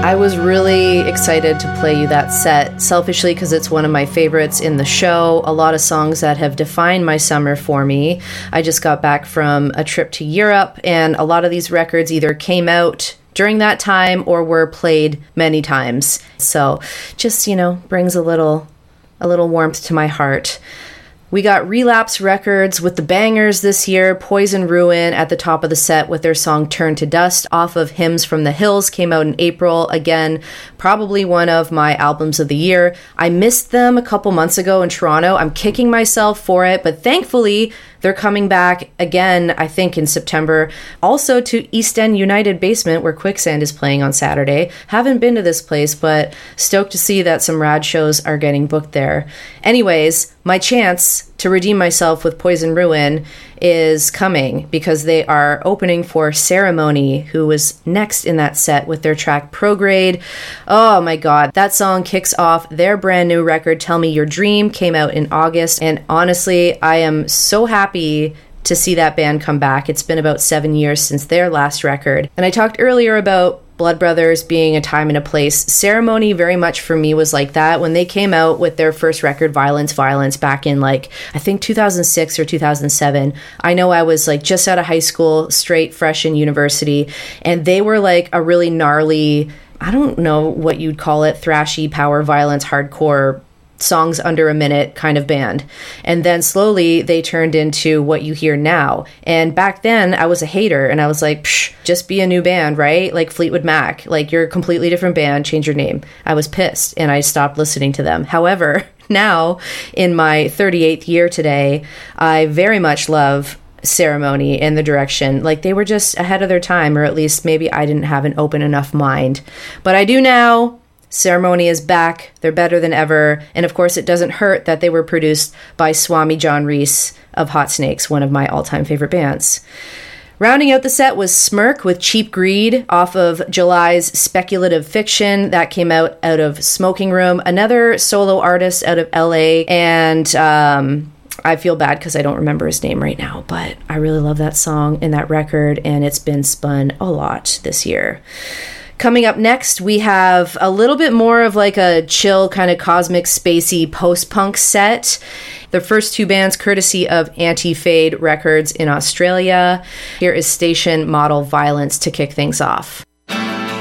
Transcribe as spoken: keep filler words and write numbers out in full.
I was really excited to play you that set, selfishly because it's one of my favorites in the show. A lot of songs that have defined my summer for me. I just got back from a trip to Europe, and a lot of these records either came out during that time or were played many times. So just, you know, brings a little, a little warmth to my heart. We got Relapse Records with the bangers this year. Poison Ruin at the top of the set with their song Turn to Dust off of Hymns from the Hills, came out in April. Again, probably one of my albums of the year. I missed them a couple months ago in Toronto. I'm kicking myself for it, but thankfully they're coming back again, I think in September. Also to East End United Basement, where Quicksand is playing on Saturday. Haven't been to this place, but stoked to see that some rad shows are getting booked there. Anyways, my chance to redeem myself with Poison Ruin is coming because they are opening for Ceremony, who was next in that set with their track Prograde. Oh my god, that song kicks off their brand new record, Tell Me Your Dream, came out in August, and honestly, I am so happy to see that band come back. It's been about seven years since their last record. And I talked earlier about Blood Brothers being a time and a place. Ceremony very much for me was like that. When they came out with their first record, Violence, Violence, back in like, I think two thousand six or two thousand seven, I know I was like just out of high school, straight, fresh in university, and they were like a really gnarly, I don't know what you'd call it, thrashy, power violence, hardcore, songs under a minute kind of band. And then slowly they turned into what you hear now. And back then I was a hater and I was like, Psh, just be a new band, right? Like Fleetwood Mac, like you're a completely different band, change your name. I was pissed and I stopped listening to them. However, now in my thirty-eighth year today, I very much love Ceremony and the direction. Like they were just ahead of their time, or at least maybe I didn't have an open enough mind. But I do now. Ceremony is back. They're better than ever. And of course, it doesn't hurt that they were produced by Swami John Reese of Hot Snakes, one of my all-time favorite bands. Rounding out the set was Smirk with Cheap Greed off of July's Speculative Fiction. That came out out of Smoking Room, another solo artist out of L A. And um, I feel bad because I don't remember his name right now, but I really love that song and that record, and it's been spun a lot this year. Coming up next, we have a little bit more of like a chill, kind of cosmic, spacey post-punk set. The first two bands courtesy of Anti-Fade Records in Australia. Here is Station Model Violence to kick things off.